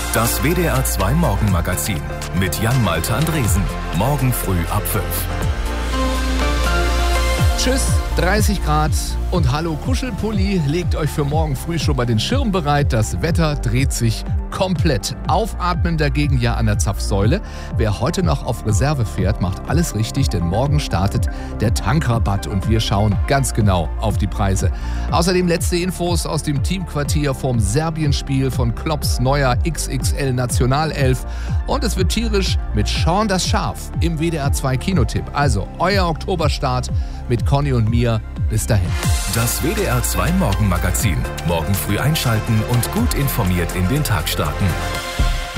Das WDR 2 Morgenmagazin mit Jan-Malte Andresen. Morgen früh ab 5. Tschüss, 30 Grad und hallo Kuschelpulli. Legt euch für morgen früh schon mal den Schirm bereit. Das Wetter dreht sich komplett. Aufatmen dagegen ja an der Zapfsäule. Wer heute noch auf Reserve fährt, macht alles richtig, denn morgen startet der Tankrabatt und wir schauen ganz genau auf die Preise. Außerdem letzte Infos aus dem Teamquartier vom Serbien-Spiel von Klopps neuer XXL Nationalelf. Und es wird tierisch mit Sean das Schaf im WDR 2 Kinotipp. Also euer Oktoberstart mit Conny und mir. Bis dahin. Das WDR 2 Morgenmagazin. Morgen früh einschalten und gut informiert in den Tag starten.